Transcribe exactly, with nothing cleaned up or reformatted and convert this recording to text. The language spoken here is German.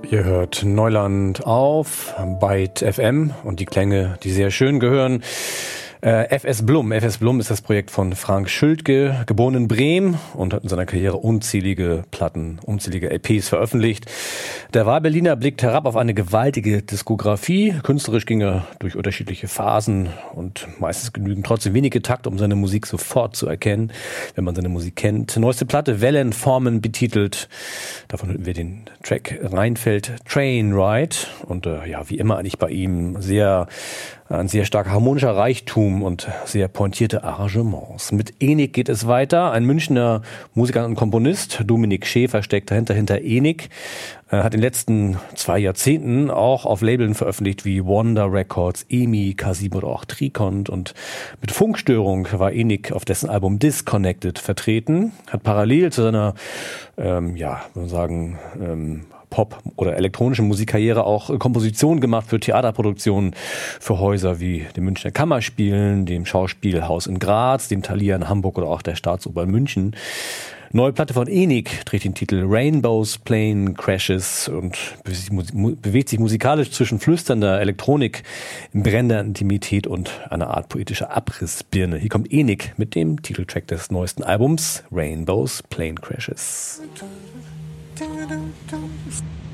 Ihr hört Neuland auf Byte F M und die Klänge, die sehr schön gehören. Äh, F S Blum. F S Blum ist das Projekt von Frank Schildke, geboren in Bremen und hat in seiner Karriere unzählige Platten, unzählige L Ps veröffentlicht. Der Wahlberliner blickt herab auf eine gewaltige Diskografie. Künstlerisch ging er durch unterschiedliche Phasen und meistens genügen trotzdem wenige Takte, um seine Musik sofort zu erkennen, wenn man seine Musik kennt. Neueste Platte, Wellenformen betitelt. Davon hören wir den Track Rheinfeld Train Ride. Und äh, ja, wie immer eigentlich bei ihm sehr ein sehr starker harmonischer Reichtum und sehr pointierte Arrangements. Mit Enik geht es weiter. Ein Münchner Musiker und Komponist, Dominik Schäfer, steckt dahinter, hinter Enik. Er hat in den letzten zwei Jahrzehnten auch auf Labeln veröffentlicht wie Wonder Records, E M I, K sieben oder auch Trikont. Und mit Funkstörung war Enik auf dessen Album Disconnected vertreten. Hat parallel zu seiner, ähm, ja, würde man sagen, ähm, Pop- oder elektronische Musikkarriere auch Kompositionen gemacht für Theaterproduktionen, für Häuser wie dem Münchner Kammerspielen, dem Schauspielhaus in Graz, dem Thalia in Hamburg oder auch der Staatsoper in München. Neue Platte von Enik trägt den Titel Rainbows, Plane Crashes und bewegt sich musikalisch zwischen flüsternder Elektronik, brennender Intimität und einer Art politischer Abrissbirne. Hier kommt Enik mit dem Titeltrack des neuesten Albums Rainbows, Plane Crashes.